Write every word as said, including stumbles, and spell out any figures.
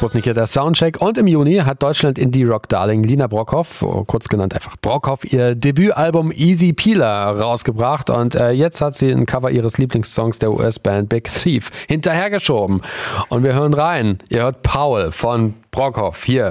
Sputnik hier, der Soundcheck. Und im Juni hat Deutschland-Indie-Rock-Darling Lina Brockhoff, kurz genannt einfach Brockhoff, ihr Debütalbum Easy Peeler rausgebracht. Und äh, jetzt hat sie ein Cover ihres Lieblingssongs der U S-Band Big Thief hinterhergeschoben. Und wir hören rein. Ihr hört Paul von Brockhoff hier